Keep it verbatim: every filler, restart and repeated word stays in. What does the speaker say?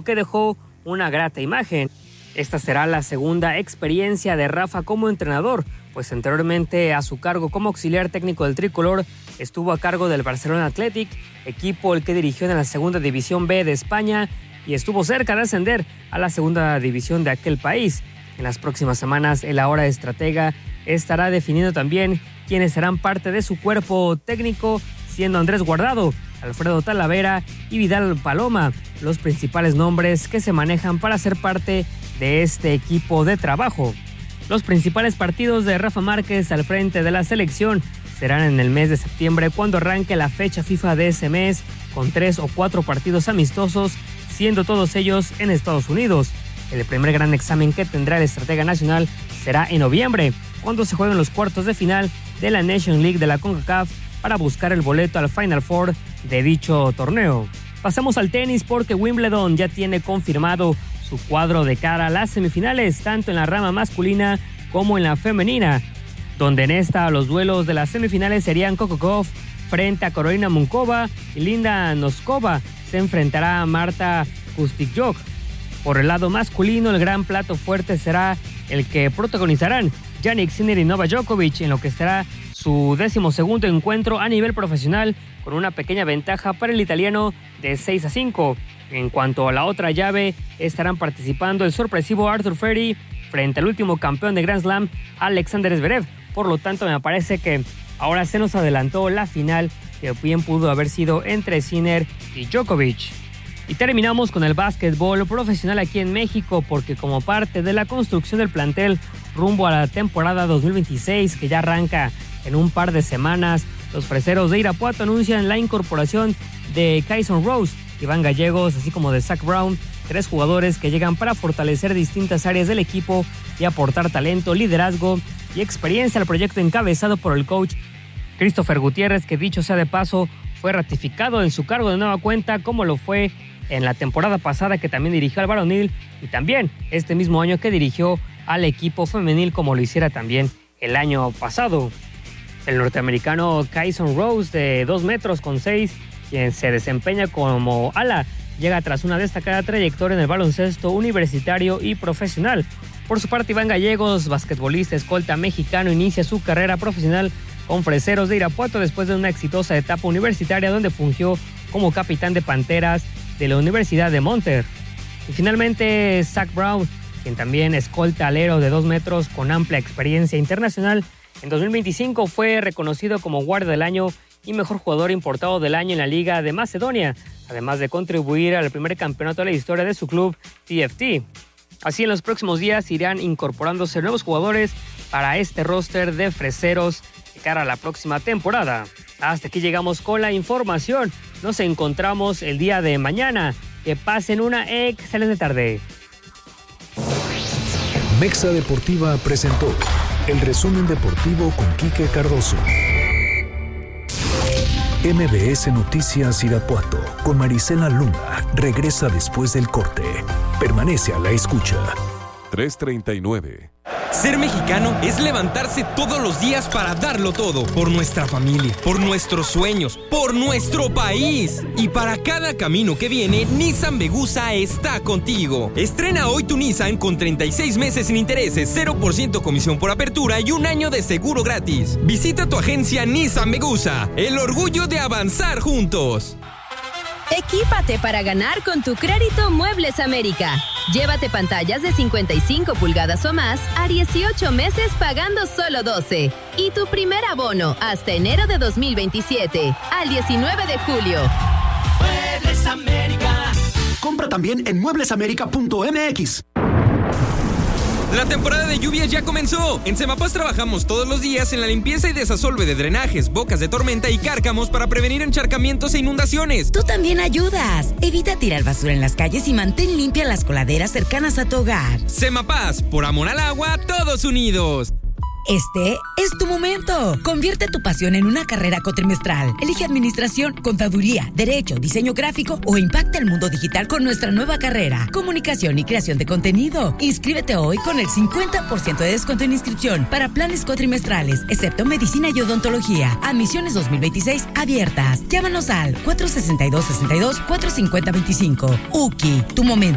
que dejó una grata imagen. Esta será la segunda experiencia de Rafa como entrenador, pues anteriormente a su cargo como auxiliar técnico del tricolor estuvo a cargo del Barcelona Athletic, equipo el que dirigió en la segunda división B de España y estuvo cerca de ascender a la segunda división de aquel país. En las próximas semanas el ahora estratega estará definiendo también quiénes serán parte de su cuerpo técnico, siendo Andrés Guardado, Alfredo Talavera y Vidal Paloma los principales nombres que se manejan para ser parte de este equipo de trabajo. Los principales partidos de Rafa Márquez al frente de la selección serán en el mes de septiembre, cuando arranque la fecha FIFA de ese mes, con tres o cuatro partidos amistosos, siendo todos ellos en Estados Unidos. El primer gran examen que tendrá el estratega nacional será en noviembre, cuando se jueguen los cuartos de final de la Nation League de la CONCACAF para buscar el boleto al Final Four de dicho torneo. Pasamos al tenis porque Wimbledon ya tiene confirmado su cuadro de cara a las semifinales, tanto en la rama masculina como en la femenina, donde en esta los duelos de las semifinales serían Coco Gauff frente a Carolina Munkova y Linda Noskova se enfrentará a Marta Kustytjok. Por el lado masculino, el gran plato fuerte será el que protagonizarán Jannik Sinner y Novak Djokovic, en lo que será su decimosegundo encuentro a nivel profesional, con una pequeña ventaja para el italiano de seis a cinco. En cuanto a la otra llave, estarán participando el sorpresivo Arthur Ferry frente al último campeón de Grand Slam, Alexander Zverev. Por lo tanto, me parece que ahora se nos adelantó la final, que bien pudo haber sido entre Sinner y Djokovic. Y terminamos con el básquetbol profesional aquí en México, porque como parte de la construcción del plantel rumbo a la temporada dos mil veintiséis, que ya arranca en un par de semanas, los freseros de Irapuato anuncian la incorporación de Kyson Rose, Iván Gallegos, así como de Zach Brown, tres jugadores que llegan para fortalecer distintas áreas del equipo y aportar talento, liderazgo y experiencia al proyecto encabezado por el coach Christopher Gutiérrez, que dicho sea de paso, fue ratificado en su cargo de nueva cuenta, como lo fue en la temporada pasada, que también dirigió al varonil, y también este mismo año que dirigió al equipo femenil, como lo hiciera también el año pasado. El norteamericano Kyson Rose, de dos metros con seis, quien se desempeña como ala, llega tras una destacada trayectoria en el baloncesto universitario y profesional. Por su parte, Iván Gallegos, basquetbolista escolta mexicano, inicia su carrera profesional con Freseros de Irapuato después de una exitosa etapa universitaria donde fungió como capitán de Panteras de la Universidad de Monter. Y finalmente, Zach Brown, quien también escolta alero de dos metros con amplia experiencia internacional, en dos mil veinticinco fue reconocido como guardia del año y mejor jugador importado del año en la Liga de Macedonia, además de contribuir al primer campeonato de la historia de su club, T F T. Así, en los próximos días irán incorporándose nuevos jugadores para este roster de freseros de cara a la próxima temporada. Hasta aquí llegamos con la información. Nos encontramos el día de mañana. Que pasen una excelente tarde. Mexa Deportiva presentó el resumen deportivo con Quique Cardoso. M B S Noticias Irapuato con Marisela Luna regresa después del corte. Permanece a la escucha. tres treinta y nueve. Ser mexicano es levantarse todos los días para darlo todo, por nuestra familia, por nuestros sueños, por nuestro país. Y para cada camino que viene, Nissan Vegusa está contigo. Estrena hoy tu Nissan con treinta y seis meses sin intereses, cero por ciento comisión por apertura y un año de seguro gratis. Visita tu agencia Nissan Vegusa, el orgullo de avanzar juntos. Equípate para ganar con tu crédito Muebles América. Llévate pantallas de cincuenta y cinco pulgadas o más a dieciocho meses pagando solo doce. Y tu primer abono hasta enero de dos mil veintisiete, al diecinueve de julio. Muebles América. Compra también en muebles américa punto m x. La temporada de lluvias ya comenzó. En Semapaz trabajamos todos los días en la limpieza y desasolve de drenajes, bocas de tormenta y cárcamos para prevenir encharcamientos e inundaciones. Tú también ayudas. Evita tirar basura en las calles y mantén limpias las coladeras cercanas a tu hogar. Semapaz, por amor al agua, todos unidos. Este es tu momento. Convierte tu pasión en una carrera cuatrimestral. Elige administración, contaduría, derecho, diseño gráfico o impacta el mundo digital con nuestra nueva carrera. Comunicación y creación de contenido. Inscríbete hoy con el cincuenta por ciento de descuento en inscripción para planes cuatrimestrales, excepto medicina y odontología. Admisiones dos mil veintiséis abiertas. Llámanos al cuatro sesenta y dos, sesenta y dos, cuatro cincuenta, veinticinco. U C I, tu momento.